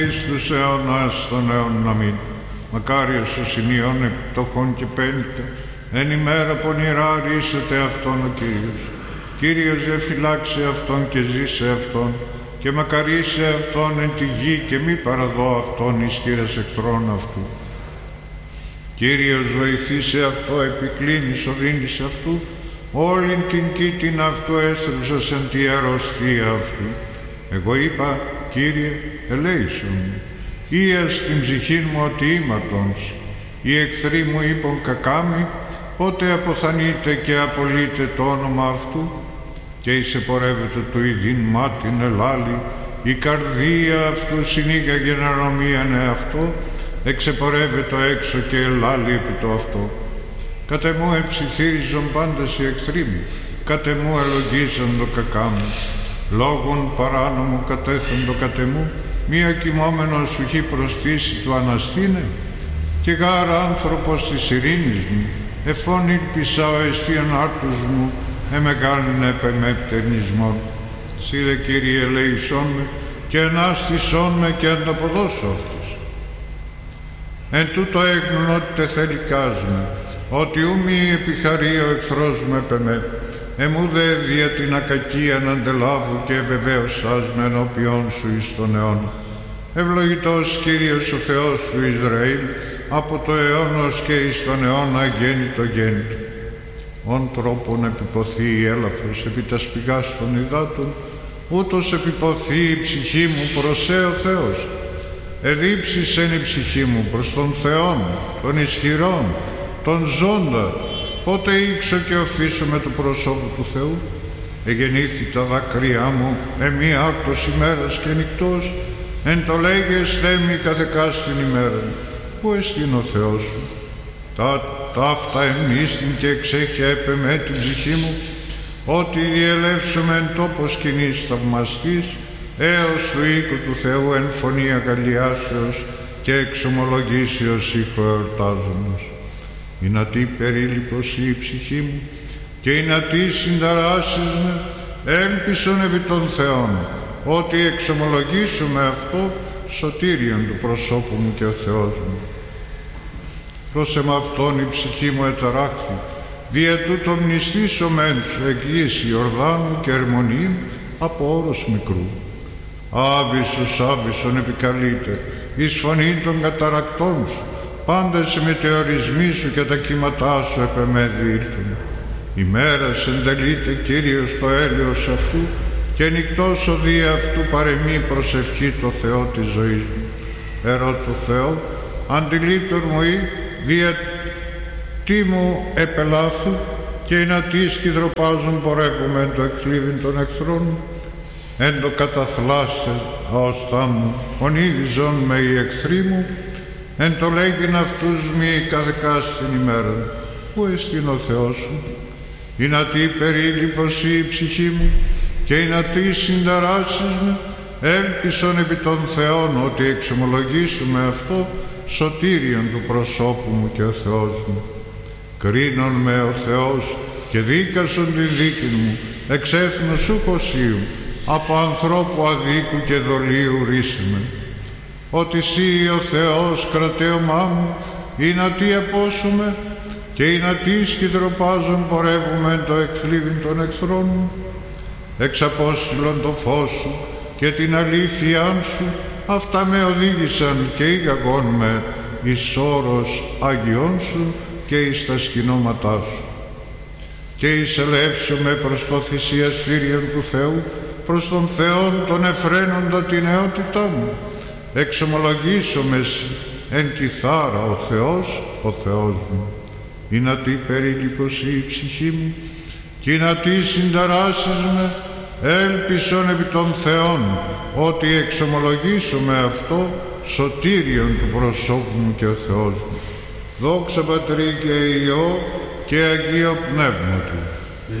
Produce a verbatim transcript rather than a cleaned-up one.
εις τους αιώνας των αιώνων αμήν. Μακάριος ο σημειών επιτοχών και πέντε, εν ημέρα πονηρά ρίσεται αυτόν ο Κύριος. Κύριος διαφυλάξε αυτόν και ζήσε αυτόν, και μακαρίσε αυτόν εν τη γη, και μη παραδώ αυτόν εις χείρας εχθρών αυτού. Κύριος βοηθήσε αυτό, επικλίνης οδύνης αυτού, όλην την κήτην αυτού έστρεψας εν τη αρρωστία αυτού. Εγώ είπα, Κύριε, ελέησον με. Ίας την ψυχήν μου ότι ήμαρτον, οι εχθροί μου είπον κακάμι, πότε αποθανείτε και απολύτε το όνομα αυτού, και εις επορεύεται του ειδήν μάτιν ελάλη, η καρδία αυτού συνήγαγε να νομίανε αυτό, εξεπορεύεται έξω και ελάλη επί το αυτό. Κατ' εμού εψιθύριζον πάντες οι εχθροί μου, κατ' εμού ελογίζον το κακά μου. Λόγων παράνομου κατέθεντο κατ' εμού, μία κοιμόμενος σου χει προστήσει του αναστήνε, και γάρα άνθρωπος της ειρήνης μου, εφών ήλπισα ο εστίον άρτους μου, εμεγάλυνε επεμέπτερνισμόν. Σύ δε Κύριε ελέησόν με, και ενάστησόν με και ανταποδώσω αυτούς. Εν τούτο έγνουν ότι τεθελικάς με, ότι ούμοι επιχαρεί ο εχθρός μου επεμέ, εμού δε δια την ακακία να αντελάβου και βεβαίωσάς με ενώπιόν σου εις τον αιώνα. Ευλογητός Κύριος ο Θεός του Ισραήλ, από το αιώνος και εις τον αιώνα γέννητο γέννητο. Ον τρόπον επιποθεί η έλαφρος επί τα σπηγάς των υδάτων, ούτως επιποθεί η ψυχή μου προς ο Θεός. Εδίψησεν η ψυχή μου προς τον Θεόν, τον ισχυρόν, τον ζώντα, πότε ήξω και οφείσω με του προσώπου του Θεού. Εγεννήθη τα δάκρυά μου εμεί άκτος ημέρας και νυχτός, εν το λέγες θέμη καθεκάς την ημέρα. Πού εστίν ο Θεός σου? Τα ταύτα εμνίστην και εξέχεια έπεμε την ψυχή μου, ότι διελεύσουμε εν τόπο σκηνής θαυμαστής, έως του οίκου του Θεού εν φωνή αγκαλιάσεως και εξομολογήσεως ήχο εορτάζομος. Η να τι περίληπος η ψυχή μου, και η να τι συνταράσεις με, έλπισον επί των Θεών, ότι εξομολογήσουμε αυτό σωτήριον του προσώπου μου και ο Θεός μου. Προς εμ' αυτόν η ψυχή μου εταράχθη, δια τούτο μνηστήσω μεν σου εγγύης Ιορδάνου και Ερμονήν από όρος μικρού. Άβυσσος άβυσσον επικαλείται, εις φωνή των καταρακτών σου, πάντες οι μετεωρισμοί σου και τα κύματά σου επεμέ διήλθουν. Ημέρας εντελείται Κύριος το έλεος αυτού, και νυκτός ο δι' αυτού παρεμή προσευχή το Θεό της ζωής μου. Ερώ το Θεό, αντιλήπτορ μου ή, δια τι μου επελάθου, και οι να τι σκυδροπάζουν πορεύομαι εν το εκκλήβιν των εχθρών μου. Εν το καταθλάστε αοστά μου, ονείδιζον με οι εχθροί μου, εν το λέγειν αυτούς μη καθεκάς την ημέρα. Πού εστίν ο Θεός σου? Ή να τι περίληπος η ψυχή μου, και ή να τι συνταράσεις με, έλπισον επί των Θεών, ότι εξομολογήσουμε αυτό σωτήριον του προσώπου μου και ο Θεός μου. Κρίνον με ο Θεός και δίκασον την δίκη μου, εξ έθνους σου κοσίου, από ανθρώπου αδίκου και δολίου ρίσιμε. Ότι σύ ο Θεός κρατέωμά μου, ή να τι απόσουμε, και ή να τι σκυδροπάζον πορεύουμε το εκθλίβιν των εχθρών μου. Εξαπόστηλον το φως σου και την αλήθειάν σου, αυτά με οδήγησαν και ήγαγον με εις όρος Άγιον σου και εις τα σκηνώματά σου. Και εισελεύσουμε προς το θυσιαστήριον του Θεού, προς τον Θεόν τον εφραίνοντα την νεότητά μου. Εξομολογήσομαι εν κιθάρα ο Θεός, ο Θεός μου. Ή να τι περίληπος η ψυχή μου, και να τι συνταράσεις με, έλπισον επί των Θεών, ότι εξομολογήσουμε αυτό σωτήριον του προσώπου μου και ο Θεός μου. Δόξα Πατρί και Υιό και Αγίο Πνεύματι.